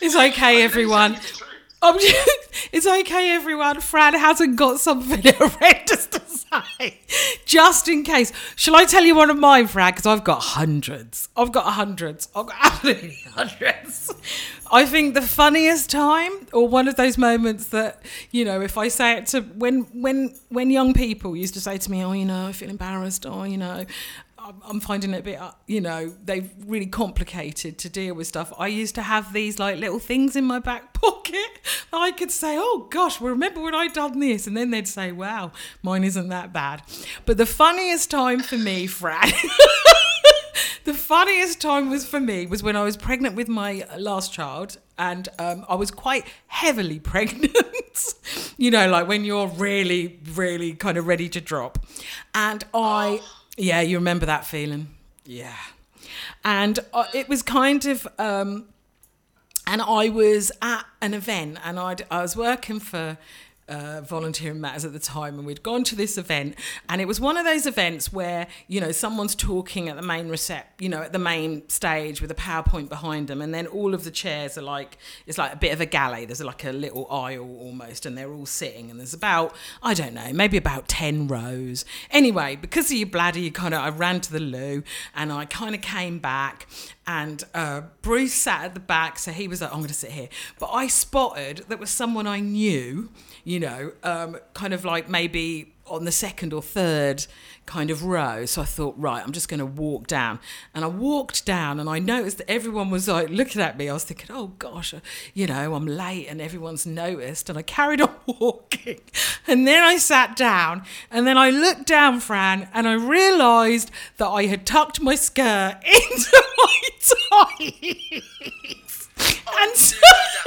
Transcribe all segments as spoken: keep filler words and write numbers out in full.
It's okay, everyone. It's true. I'm just- it's okay, everyone. Fran hasn't got something horrendous to say. Just in case. Shall I tell you one of mine, Fran? Because I've got hundreds. I've got hundreds. I've got absolutely hundreds. I think the funniest time, or one of those moments that, you know, if I say it to when when when young people used to say to me, oh, you know, I feel embarrassed, or, you know, I'm I'm finding it a bit, uh, you know, they've really complicated to deal with stuff. I used to have these like little things in my back pocket that I could say, oh gosh, well, remember when I done this? And then they'd say, wow, mine isn't that bad. But the funniest time for me, Fran, the funniest time was for me was when I was pregnant with my last child, and um, I was quite heavily pregnant. You know, like when you're really, really kind of ready to drop. And I... Yeah, you remember that feeling? Yeah. And uh, it was kind of, um, and I was at an event, and I'd, I was working for uh, Volunteering Matters at the time, and we'd gone to this event, and it was one of those events where, you know, someone's talking at the main recep, you know, at the main stage with a PowerPoint behind them, and then all of the chairs are like, it's like a bit of a galley. There's like a little aisle almost, and they're all sitting, and there's about, I don't know, maybe about ten rows. Anyway, because of your bladder, you kind of, I ran to the loo, and I kind of came back, and uh, Bruce sat at the back, so he was like, oh, I'm going to sit here. But I spotted that was someone I knew, you know, um, kind of like maybe on the second or third kind of row. So I thought, right, I'm just going to walk down. And I walked down, and I noticed that everyone was like looking at me. I was thinking, oh gosh, you know, I'm late and everyone's noticed. And I carried on walking. And then I sat down, and then I looked down, Fran, and I realised that I had tucked my skirt into my tights. And so,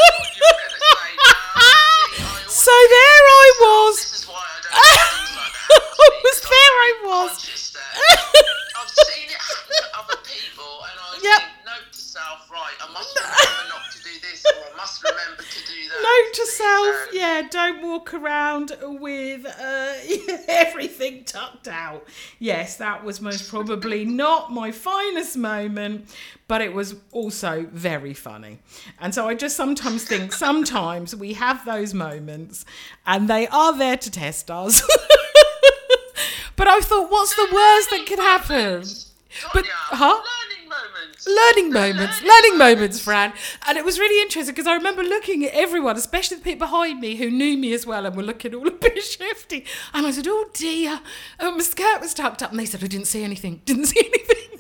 so there I was. This is why I don't do things like that. I was there. I was. Conscious that I've seen it happen to other people, and I Yep. think, note to self, right, I must remember not to do this, or I must remember to do that. Note to See, self, um, yeah, don't walk around with uh, everything tucked out. Yes, that was most probably not my finest moment, but it was also very funny. And so I just sometimes think, sometimes we have those moments, and they are there to test us. But I thought, what's the worst that could happen? But, Tonya, huh? learning moments. Learning moments, learning moments, Fran. And it was really interesting because I remember looking at everyone, especially the people behind me who knew me as well and were looking all a bit shifty. And I said, oh dear. And my skirt was tucked up, and they said, I didn't see anything, didn't see anything.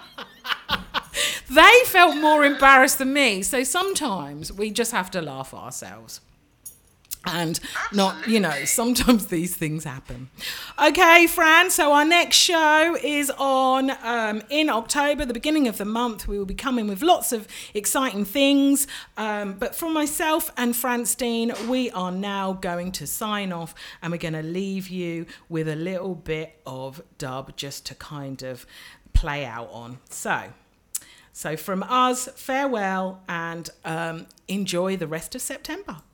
They felt more embarrassed than me. So sometimes we just have to laugh at ourselves. And not, you know, sometimes these things happen. Okay, Fran, so our next show is on um, in October, the beginning of the month. We will be coming with lots of exciting things. Um, but from myself and Francine, we are now going to sign off, and we're going to leave you with a little bit of dub just to kind of play out on. So, so from us, farewell, and um, enjoy the rest of September.